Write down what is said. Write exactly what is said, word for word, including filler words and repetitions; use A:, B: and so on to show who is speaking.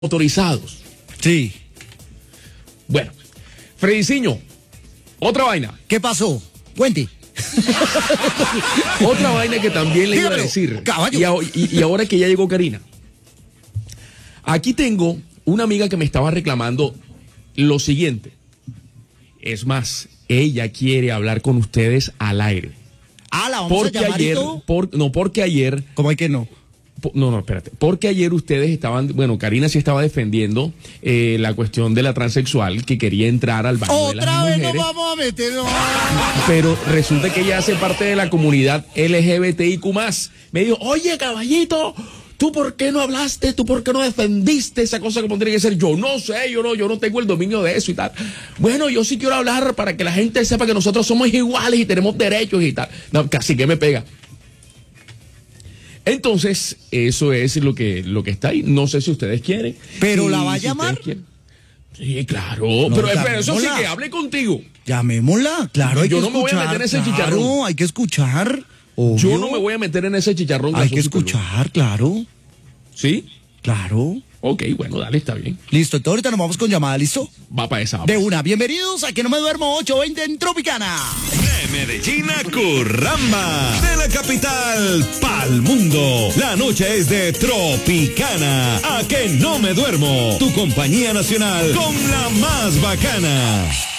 A: motorizados.
B: Sí.
A: Bueno, Frediciño, otra vaina.
B: ¿Qué pasó? Cuente.
A: Otra vaina que también le iba a
B: Dígamelo,
A: decir.
B: caballo.
A: Y, a- y- y ahora que ya llegó Karina. Aquí tengo una amiga que me estaba reclamando lo siguiente. Es más, ella quiere hablar con ustedes al aire.
B: Ah, la vamos
A: Porque
B: a llamar
A: ayer,
B: y todo.
A: por- no, porque ayer
B: ¿Cómo hay que no?
A: Po- No, no, espérate. Porque ayer ustedes estaban, bueno, Karina sí estaba defendiendo eh, la cuestión de la transexual que quería entrar al baño de las
B: Otra vez
A: mujeres,
B: nos vamos a meter. no.
A: pero resulta que ella hace parte de la comunidad L G B T I Q más. Me dijo, oye, caballito, ¿tú por qué no hablaste? ¿Tú por qué no defendiste esa cosa como tiene que ser? Yo no sé, yo no, yo no tengo el dominio de eso y tal. Bueno, yo sí quiero hablar para que la gente sepa que nosotros somos iguales y tenemos derechos y tal. No, casi que me pega. Entonces, eso es lo que, lo que está ahí. No sé si ustedes quieren.
B: ¿Pero
A: Y
B: la va a
A: si
B: llamar?
A: ustedes quieren. Sí, claro.
B: No,
A: pero espera, eso sí
B: llamémosla.
A: que hable contigo.
B: Llamémosla. Claro, hay
A: Yo
B: que
A: no me voy a
B: escuchar.
A: meter en ese
B: claro,
A: chicharrón.
B: hay que escuchar.
A: Yo
B: obvio.
A: no me voy a meter en ese chicharrón.
B: Hay que
A: gasoso,
B: escuchar, claro.
A: ¿Sí?
B: Claro.
A: Ok, bueno, dale, está bien.
B: Listo, entonces ahorita nos vamos con llamada, ¿listo?
A: Va para esa.
B: De una. Bienvenidos a Que No Me Duermo ocho veinte en Tropicana.
C: De Medellín a Curramba, de la capital pa'l mundo. La noche es de Tropicana. A Que No Me Duermo, tu compañía nacional con la más bacana.